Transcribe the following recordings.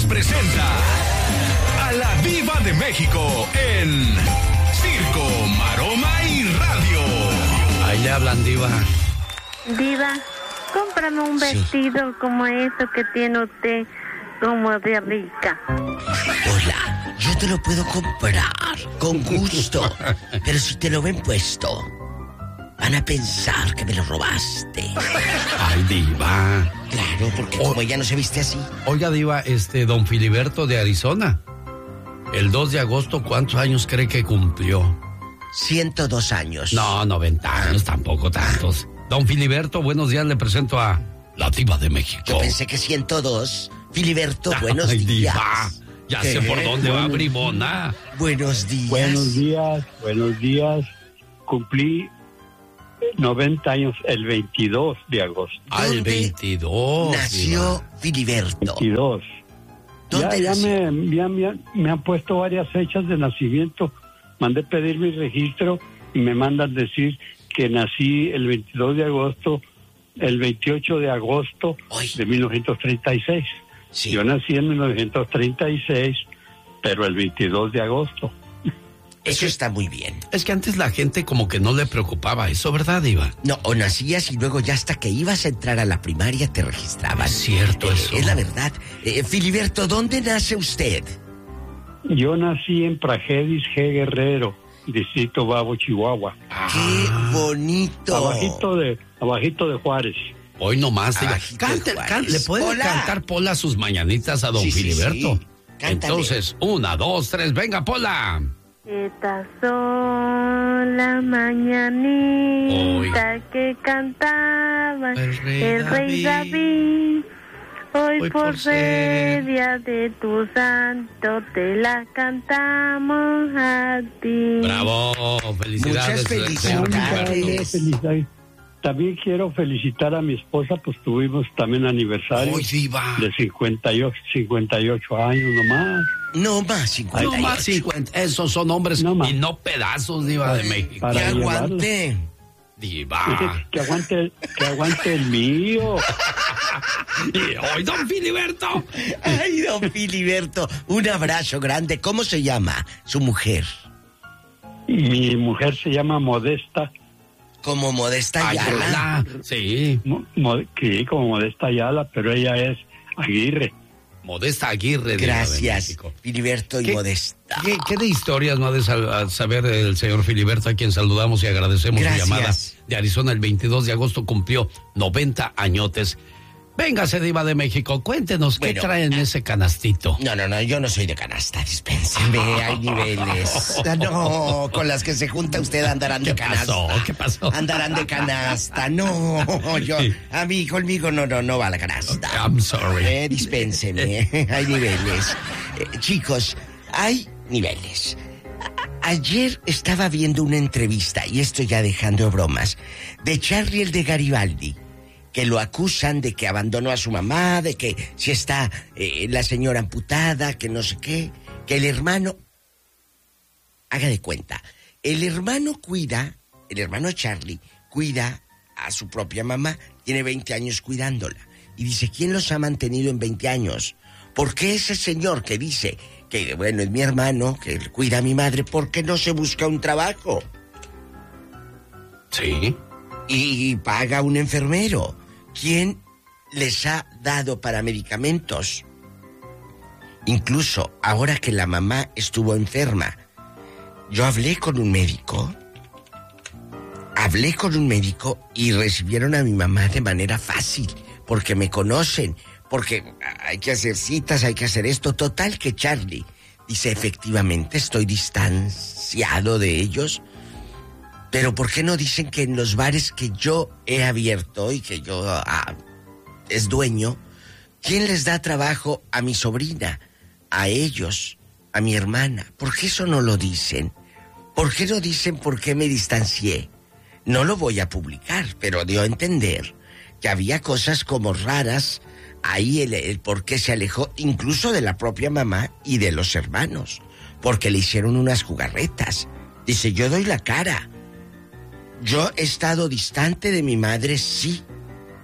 presenta a la Diva de México en Circo, Maroma y Radio. Ahí le hablan, Diva. Diva, cómprame un vestido como eso que tiene usted, como de rica. Hola, yo te lo puedo comprar, con gusto. Pero si te lo ven puesto, van a pensar que me lo robaste. Ay, Diva. Claro, porque como ella no se viste así. Oiga, Diva, don Filiberto de Arizona, el 2 de agosto, ¿cuántos años cree que cumplió? 102 años. No, 90 años, tampoco tantos. Don Filiberto, buenos días, le presento a la Diva de México. Yo pensé que 102. Filiberto, buenos Ay, días. Diva, ya sé por dónde va, bribona. Buenos días. Buenos días. Cumplí 90 años el 22 de agosto. El 22. Nació Diva. Filiberto. 22. ¿Dónde Ya nació? me han puesto varias fechas de nacimiento. Mandé pedir mi registro y me mandan decir que nací el 22 de agosto, el 28 de agosto de 1936. Sí. Yo nací en 1936, pero el 22 de agosto. Eso está muy bien. Es que antes la gente como que no le preocupaba eso, ¿verdad, Diva? No, o nacías y luego ya hasta que ibas a entrar a la primaria te registraban. Es cierto eso. Es la verdad. Filiberto, ¿dónde nace usted? Yo nací en Prajedis G. Guerrero, Distrito Babo, Chihuahua. ¡Qué bonito! Abajito de Juárez. Hoy nomás, Diva. Abajito de Juárez. ¿Le puede Pola. cantar Pola sus mañanitas a don Sí, Filiberto? sí. Cántale. Entonces, 1, 2, 3, venga, Pola. Estas son las mañanitas que cantaba El el rey rey David. Hoy por ser día de tu santo te las cantamos a ti. Bravo, felicidades. Muchas señor felicidades. Filiberto. Felicidades. También quiero felicitar a mi esposa, pues tuvimos también aniversario Uy, Diva. de 58 años nomás. No más 58. No más 50. Esos son hombres No más. y no pedazos, Diva de México. Para Que aguante. Diva. Que aguante el mío. Y hoy, don Filiberto. Ay, don Filiberto, un abrazo grande. ¿Cómo se llama su mujer? Mi mujer se llama Modesta, Como Modesta Ayala. Ayala. Sí, que como Modesta Ayala, pero ella es Aguirre. Modesta Aguirre. Diva de Gracias, México. Filiberto y ¿Qué- Modesta. ¿Qué de historias no ha de saber el señor Filiberto, a quien saludamos y agradecemos Gracias. su llamada de Arizona? El 22 de agosto cumplió 90 añotes. Véngase, Diva de México, cuéntenos, ¿qué Bueno, trae en ese canastito? No, yo no soy de canasta, dispénseme, hay niveles. No, con las que se junta usted andarán de canasta. ¿Qué pasó? Andarán de canasta, no, a mí, conmigo no va la canasta. I'm sorry. Dispénseme, hay niveles. Chicos, hay niveles. Ayer estaba viendo una entrevista, y esto ya dejando de bromas, de Charlie el de Garibaldi, que lo acusan de que abandonó a su mamá, de que si está la señora amputada, que no sé qué, que el hermano... Haga de cuenta, el hermano Charlie, cuida a su propia mamá, tiene 20 años cuidándola, y dice, ¿quién los ha mantenido en 20 años? ¿Por qué ese señor que dice que, bueno, es mi hermano, que cuida a mi madre, por qué no se busca un trabajo? Sí. Y paga un enfermero. ¿Quién les ha dado para medicamentos? Incluso ahora que la mamá estuvo enferma, yo hablé con un médico y recibieron a mi mamá de manera fácil, porque me conocen, porque hay que hacer citas, hay que hacer esto. Total que Charlie dice, efectivamente estoy distanciado de ellos. Pero ¿por qué no dicen que en los bares que yo he abierto y que yo es dueño, quién les da trabajo a mi sobrina, a ellos, a mi hermana? ¿Por qué eso no lo dicen? ¿Por qué no dicen por qué me distancié? No lo voy a publicar, pero dio a entender que había cosas como raras ahí, el por qué se alejó incluso de la propia mamá y de los hermanos, porque le hicieron unas jugarretas. Dice, yo doy la cara. Yo he estado distante de mi madre, sí,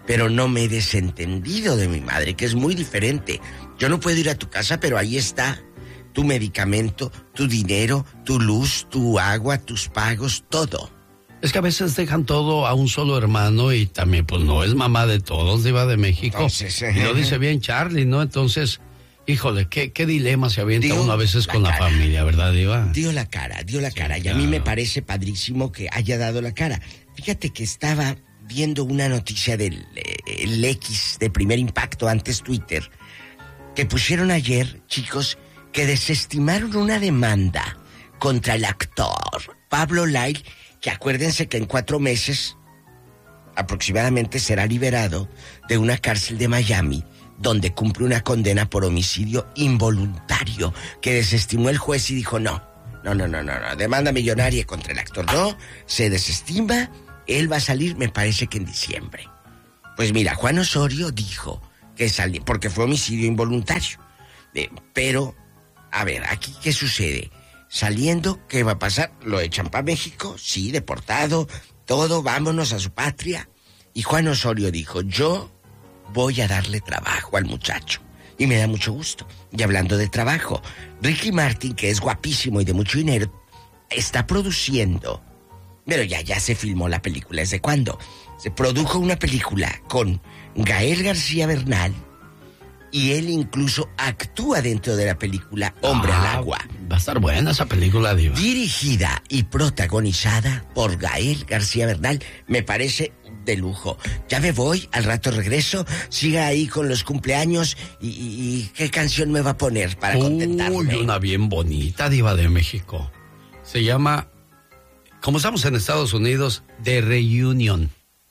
pero no me he desentendido de mi madre, que es muy diferente. Yo no puedo ir a tu casa, pero ahí está tu medicamento, tu dinero, tu luz, tu agua, tus pagos, todo. Es que a veces dejan todo a un solo hermano y también pues no es mamá de todos, Diva de México. Entonces, y lo dice bien Charlie, ¿no? Entonces, híjole, qué dilema se avienta uno a veces con la familia, ¿verdad, Diva? Dio la cara, Sí, y a mí me parece padrísimo que haya dado la cara. Fíjate que estaba viendo una noticia del el X de Primer Impacto, antes Twitter, que pusieron ayer, chicos, que desestimaron una demanda contra el actor Pablo Lyle, que acuérdense que en 4 meses aproximadamente será liberado de una cárcel de Miami, donde cumple una condena por homicidio involuntario, que desestimó el juez y dijo no, demanda millonaria contra el actor, no, se desestima, él va a salir, me parece que en diciembre. Pues mira, Juan Osorio dijo que salió, porque fue homicidio involuntario, pero, a ver, aquí ¿qué sucede? Saliendo, ¿qué va a pasar? ¿Lo echan para México? Sí, deportado, todo, vámonos a su patria. Y Juan Osorio dijo, yo voy a darle trabajo al muchacho. Y me da mucho gusto. Y hablando de trabajo, Ricky Martin, que es guapísimo y de mucho dinero, está produciendo. Pero ya se filmó la película. ¿Desde cuándo? Se produjo una película con Gael García Bernal. Y él incluso actúa dentro de la película Hombre al Agua. Va a estar buena esa película, Diva. Dirigida y protagonizada por Gael García Bernal. Me parece de lujo. Ya me voy, al rato regreso. Siga ahí con los cumpleaños. ¿Y qué canción me va a poner para contentarme? Uy, una bien bonita, Diva de México. Se llama, como estamos en Estados Unidos, The Reunion.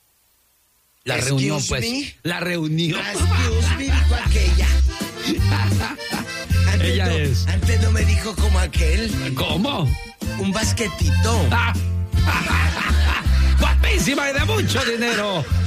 La reunión, pues. Me? La reunión. Excuse me, dijo aquella. Ella es. Antes no me dijo como aquel. ¿Cómo? Un basquetito. ¡Guapísima y de mucho dinero!